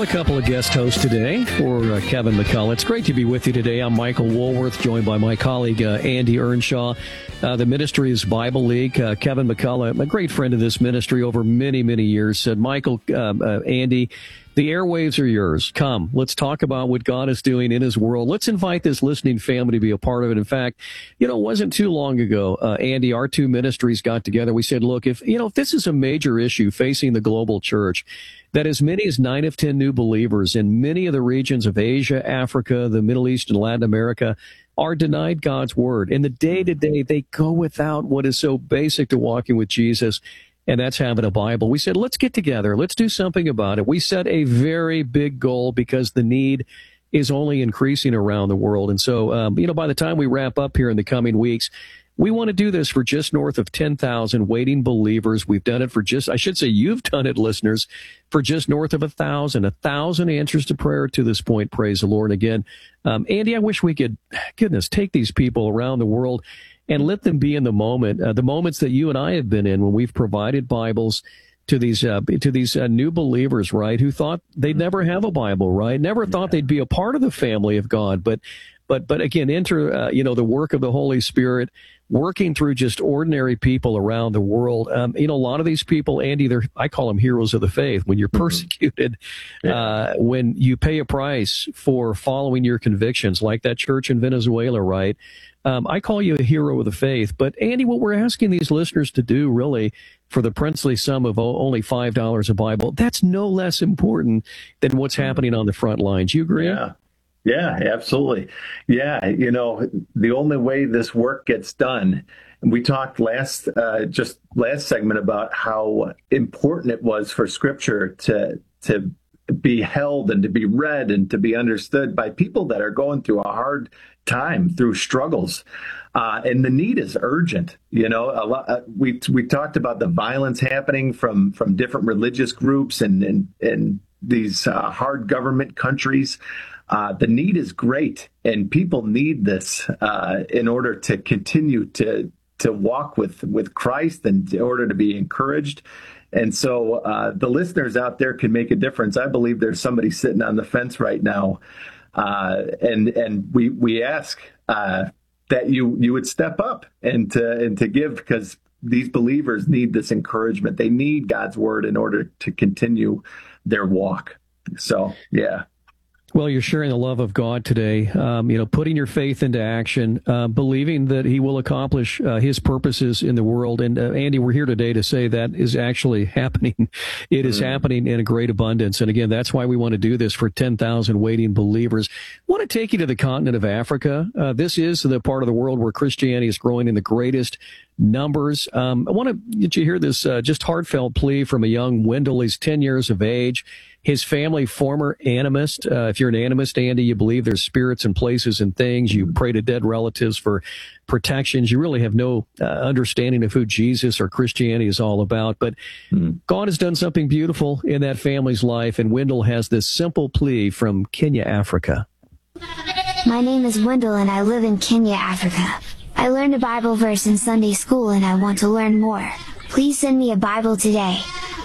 a couple of guest hosts today for Kevin McCullough. It's great to be with you today. I'm Michael Woolworth, joined by my colleague Andy Earnshaw. The ministry is Bible League. Kevin McCullough, a great friend of this ministry over many, many years, said, Michael, Andy, the airwaves are yours. Come, let's talk about what God is doing in his world. Let's invite this listening family to be a part of it. In fact, it wasn't too long ago, Andy, our two ministries got together. We said, look, if this is a major issue facing the global church, that as many as 9 of 10 new believers in many of the regions of Asia, Africa, the Middle East, and Latin America are denied God's word. In the day-to-day, they go without what is so basic to walking with Jesus, and that's having a Bible. We said, let's get together. Let's do something about it. We set a very big goal because the need is only increasing around the world. And so, by the time we wrap up here in the coming weeks, we want to do this for just north of 10,000 waiting believers. We've done it for you've done it, listeners, for just north of 1,000 answers to prayer to this point. Praise the Lord. Again, Andy, I wish we could, take these people around the world and let them be in the moment, the moments that you and I have been in when we've provided Bibles to these new believers, right, who thought they'd never have a Bible, right, never thought they'd be a part of the family of God, but again, enter the work of the Holy Spirit, working through just ordinary people around the world. A lot of these people, Andy, I call them heroes of the faith. When you're persecuted, when you pay a price for following your convictions, like that church in Venezuela, right? I call you a hero of the faith. But Andy, what we're asking these listeners to do, really, for the princely sum of only $5 a Bible, that's no less important than what's happening on the front lines. You agree? Yeah, absolutely. Yeah, the only way this work gets done, and we talked last segment about how important it was for Scripture to be held and to be read and to be understood by people that are going through a hard time, through struggles. And the need is urgent. We talked about the violence happening from different religious groups and these hard government countries. The need is great, and people need this in order to continue to walk with Christ and in order to be encouraged. And so the listeners out there can make a difference. I believe there's somebody sitting on the fence right now, and we ask that you would step up and to give, because these believers need this encouragement. They need God's word in order to continue their walk. So, yeah. Well, you're sharing the love of God today, putting your faith into action, believing that he will accomplish his purposes in the world. And Andy, we're here today to say that is actually happening. It is happening in a great abundance. And again, that's why we want to do this for 10,000 waiting believers. I want to take you to the continent of Africa. This is the part of the world where Christianity is growing in the greatest numbers. I want to get you to hear this just heartfelt plea from a young Wendell. He's 10 years of age. His family, former animist. If you're an animist, Andy, you believe there's spirits and places and things. You pray to dead relatives for protections. You really have no understanding of who Jesus or Christianity is all about. But God has done something beautiful in that family's life, and Wendell has this simple plea from Kenya, Africa. My name is Wendell, and I live in Kenya, Africa. I learned a Bible verse in Sunday school, and I want to learn more. Please send me a Bible today.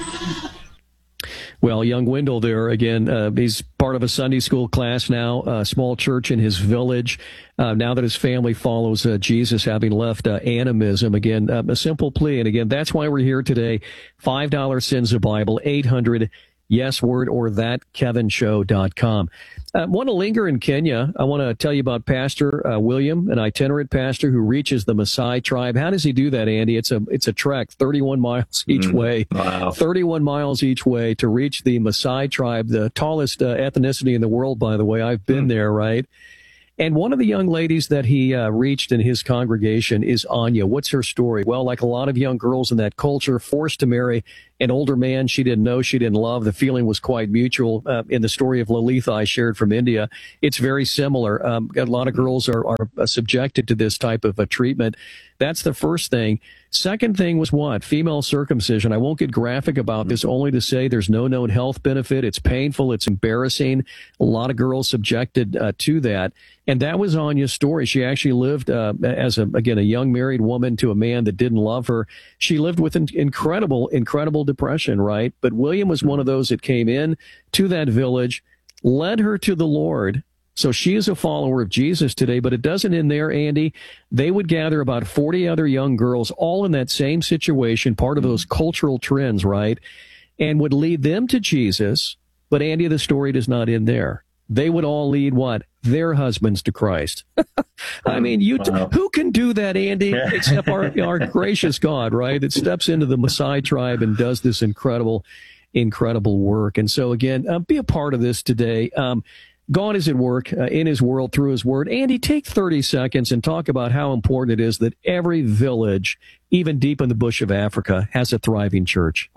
Well, young Wendell there, again, he's part of a Sunday school class now, a small church in his village. Now that his family follows Jesus, having left animism, again, a simple plea. And again, that's why we're here today. $5 sends a Bible, 800 yes word or thatkevinshow.com. I want to linger in Kenya. I want to tell you about Pastor William, an itinerant pastor who reaches the Maasai tribe. How does he do that, Andy? It's a trek, 31 miles each way. Wow. 31 miles each way to reach the Maasai tribe, the tallest ethnicity in the world, by the way. I've been there, right? And one of the young ladies that he reached in his congregation is Anya. What's her story? Well, like a lot of young girls in that culture, forced to marry an older man she didn't know, she didn't love. The feeling was quite mutual. In the story of Lalitha I shared from India, it's very similar. A lot of girls are subjected to this type of treatment. That's the first thing. Second thing was what? Female circumcision. I won't get graphic about this, only to say there's no known health benefit. It's painful. It's embarrassing. A lot of girls subjected to that. And that was Anya's story. She actually lived as a young married woman to a man that didn't love her. She lived with incredible depression, right? But William was one of those that came in to that village, led her to the Lord. So she is a follower of Jesus today, but it doesn't end there, Andy. They would gather about 40 other young girls, all in that same situation, part of those cultural trends, right? And would lead them to Jesus. But Andy, the story does not end there. They would all lead what? Their husbands to Christ. I mean, who can do that, Andy, except our gracious God, right? That steps into the Maasai tribe and does this incredible work. And so again, be a part of this today. God is at work in his world through his word. Andy, take 30 seconds and talk about how important it is that every village, even deep in the bush of Africa, has a thriving church.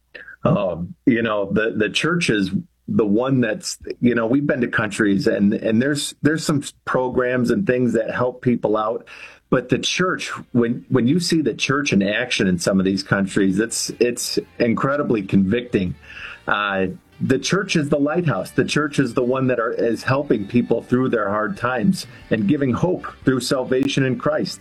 The church is the one that's, we've been to countries and there's some programs and things that help people out. But the church, when you see the church in action in some of these countries, it's incredibly convicting. The church is the lighthouse. The church is the one that is helping people through their hard times and giving hope through salvation in Christ.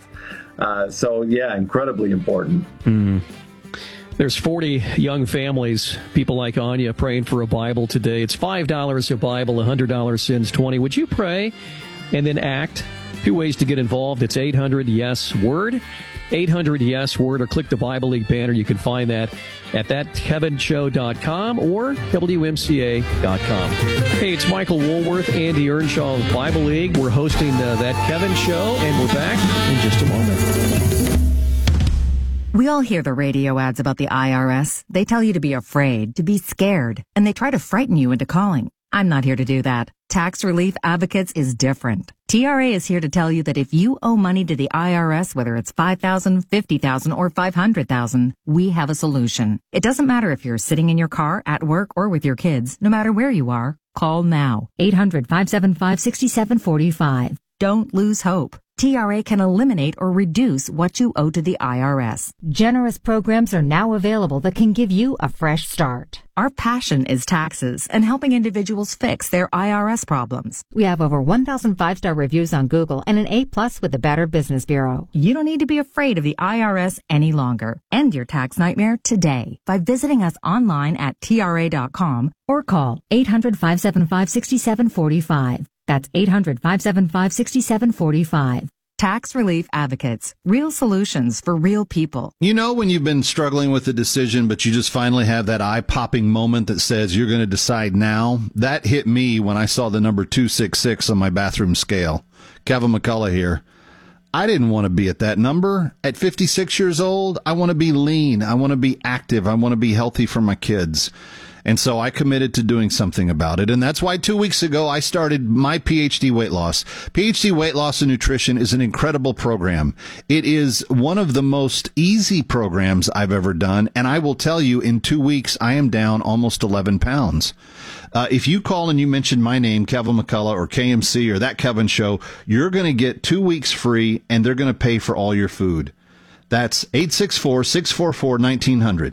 Incredibly important. There's 40 young families, people like Anya, praying for a Bible today. It's $5 a Bible, $100 sends 20. Would you pray and then act? 2 ways to get involved. It's 800-YES-WORD. 800-YES-WORD, or click the Bible League banner. You can find that at thatkevinshow.com or WMCA.com. Hey, it's Michael Woolworth, Andy Earnshaw of Bible League. We're hosting That Kevin Show, and we're back in just a moment. We all hear the radio ads about the IRS. They tell you to be afraid, to be scared, and they try to frighten you into calling. I'm not here to do that. Tax Relief Advocates is different. TRA is here to tell you that if you owe money to the IRS, whether it's $5,000, $50,000, or $500,000, we have a solution. It doesn't matter if you're sitting in your car, at work, or with your kids. No matter where you are, call now. 800-575-6745. Don't lose hope. TRA can eliminate or reduce what you owe to the IRS. Generous programs are now available that can give you a fresh start. Our passion is taxes and helping individuals fix their IRS problems. We have over 1,000 5-star reviews on Google and an A+ with the Better Business Bureau. You don't need to be afraid of the IRS any longer. End your tax nightmare today by visiting us online at TRA.com or call 800-575-6745. That's 800-575-6745. Tax Relief Advocates. Real solutions for real people. You know when you've been struggling with a decision, but you just finally have that eye-popping moment that says you're going to decide now? That hit me when I saw the number 266 on my bathroom scale. Kevin McCullough here. I didn't want to be at that number. At 56 years old, I want to be lean. I want to be active. I want to be healthy for my kids. And so I committed to doing something about it. And that's why 2 weeks ago, I started my PhD Weight Loss. PhD Weight Loss and Nutrition is an incredible program. It is one of the most easy programs I've ever done. And I will tell you, in 2 weeks, I am down almost 11 pounds. If you call and you mention my name, Kevin McCullough or KMC or That Kevin Show, you're going to get 2 weeks free and they're going to pay for all your food. That's 864-644-1900.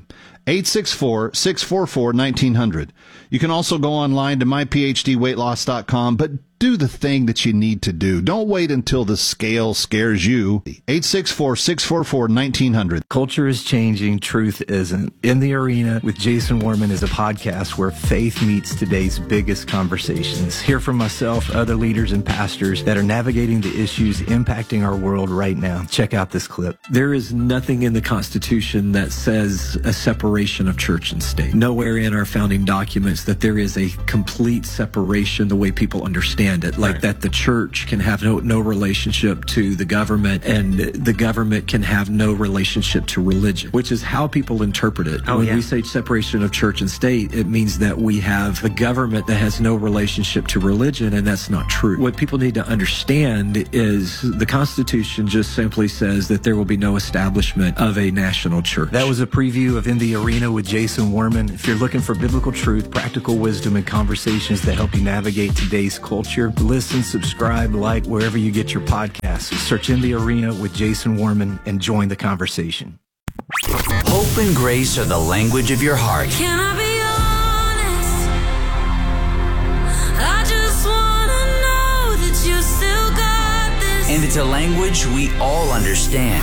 864-644-1900. You can also go online to myphdweightloss.com, but do the thing that you need to do. Don't wait until the scale scares you. 864-644-1900. Culture is changing, truth isn't. In the Arena with Jason Warman is a podcast where faith meets today's biggest conversations. Hear from myself, other leaders and pastors that are navigating the issues impacting our world right now. Check out this clip. There is nothing in the Constitution that says a separation of church and state. Nowhere in our founding documents that there is a complete separation the way people understand it, like that the church can have no relationship to the government and the government can have no relationship to religion, which is how people interpret it. When we say separation of church and state, it means that we have a government that has no relationship to religion, and that's not true. What people need to understand is the Constitution just simply says that there will be no establishment of a national church. That was a preview of In the Arena with Jason Warman. If you're looking for biblical truth, practical wisdom, and conversations that help you navigate today's culture, listen, subscribe, like wherever you get your podcasts. Search In the Arena with Jason Warman and join the conversation. Hope and grace are the language of your heart. Can I be honest? I just wanna know that you still got this. And it's a language we all understand.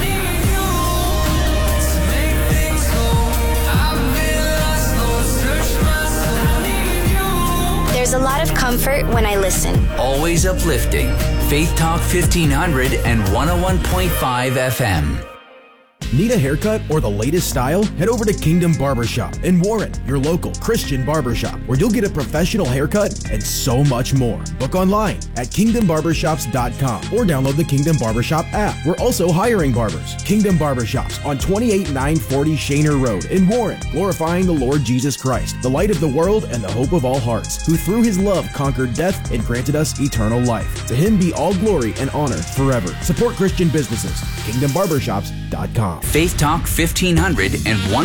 There's a lot of comfort when I listen. Always uplifting. Faith Talk 1500 and 101.5 FM. Need a haircut or the latest style? Head over to Kingdom Barbershop in Warren, your local Christian barbershop, where you'll get a professional haircut and so much more. Book online at kingdombarbershops.com or download the Kingdom Barbershop app. We're also hiring barbers. Kingdom Barbershops on 28940 Shaner Road in Warren, glorifying the Lord Jesus Christ, the light of the world and the hope of all hearts, who through his love conquered death and granted us eternal life. To him be all glory and honor forever. Support Christian businesses. kingdombarbershops.com. Faith Talk 1500 and 101.5